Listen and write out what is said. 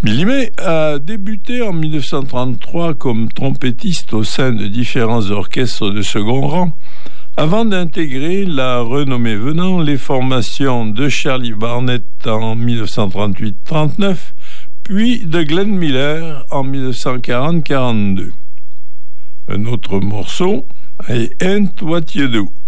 Billy May a débuté en 1933 comme trompettiste au sein de différents orchestres de second rang, avant d'intégrer la renommée venant les formations de Charlie Barnet en 1938-39, puis de Glenn Miller en 1940-42. Un autre morceau est Ain't What You Do.